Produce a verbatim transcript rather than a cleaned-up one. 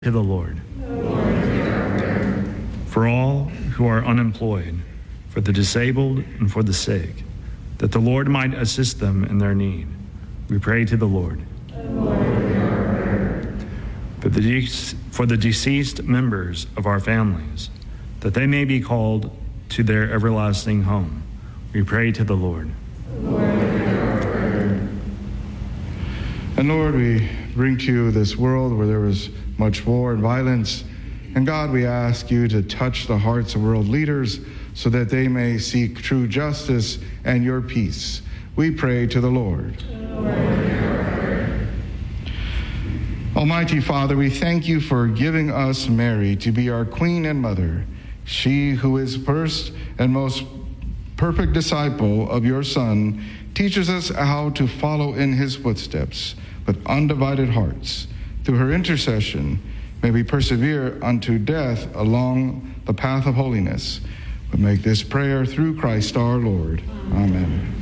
To the Lord. For all who are unemployed, for the disabled, and for the sick, that the Lord might assist them in their need, we pray to the Lord. For the, de- for the deceased members of our families, that they may be called to their everlasting home, we pray to the Lord. And Lord, we bring to you this world where there is much war and violence. And God, we ask you to touch the hearts of world leaders so that they may seek true justice and your peace. We pray to the Lord. Almighty Father, we thank you for giving us Mary to be our queen and mother, she who is first and most perfect disciple of your Son, teaches us how to follow in his footsteps with undivided hearts. Through her intercession, may we persevere unto death along the path of holiness. We make this prayer through Christ our Lord. Amen.